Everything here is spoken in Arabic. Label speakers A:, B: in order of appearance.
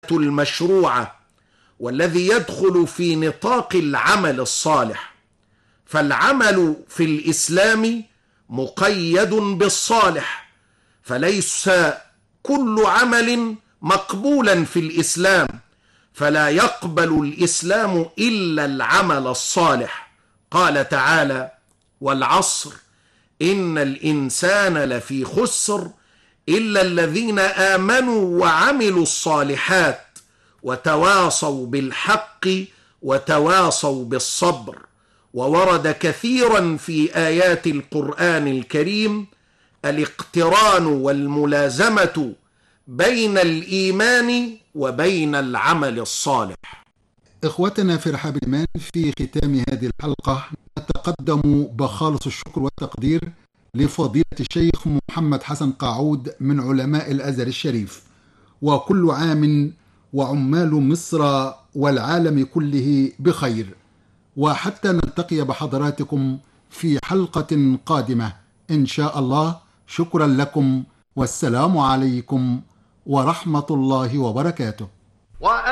A: المشروعة والذي يدخل في نطاق العمل الصالح. فالعمل في الإسلام مقيد بالصالح، فليس كل عمل مقبولا في الإسلام، فلا يقبل الإسلام إلا العمل الصالح. قال تعالى: والعصر إن الإنسان لفي خسر إلا الذين آمنوا وعملوا الصالحات وتواصوا بالحق وتواصوا بالصبر. وورد كثيرا في آيات القرآن الكريم الاقتران والملازمة بين الإيمان وبين العمل الصالح.
B: إخوتنا في رحاب الإيمان، في ختام هذه الحلقة نتقدم بخالص الشكر والتقدير لفضيلة الشيخ محمد حسن قاعود من علماء الأزهر الشريف، وكل عام وعمال مصر والعالم كله بخير. وحتى نلتقي بحضراتكم في حلقة قادمة إن شاء الله، شكرا لكم والسلام عليكم ورحمة الله وبركاته.